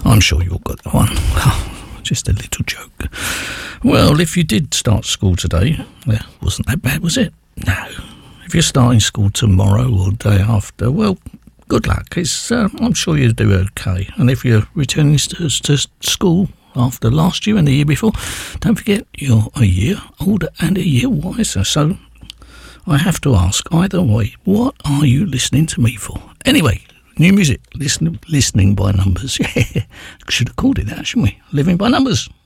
I'm sure you all got that one. Just a little joke. Well, if you did start school today, wasn't that bad, was it? No. If you're starting school tomorrow or day after, well, good luck. I'm sure you'll do okay. And if you're returning to school after last year and the year before, don't forget you're a year older and a year wiser. So I have to ask, either way, what are you listening to me for? Anyway, new music, listening by numbers. Yeah, should have called it that, shouldn't we? Living by numbers.